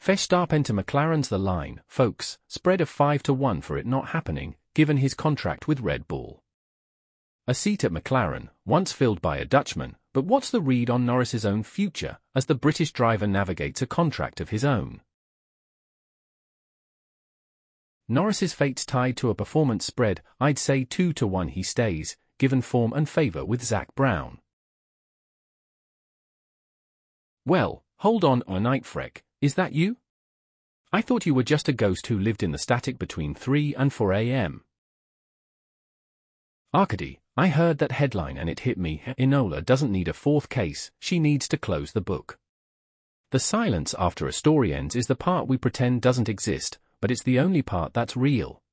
Verstappen to McLaren's the line, folks, spread of 5-1 for it not happening, given his contract with Red Bull. A seat at McLaren, once filled by a Dutchman, but what's the read on Norris's own future, as the British driver navigates a contract of his own? Norris's fate's tied to a performance spread, I'd say 2-1 he stays, given form and favour with Zak Brown. Well, hold on a night, Freck, is that you? I thought you were just a ghost who lived in the static between 3 and 4 a.m. Arkady, I heard that headline and it hit me. Enola doesn't need a fourth case, she needs to close the book. The silence after a story ends is the part we pretend doesn't exist, but it's the only part that's real.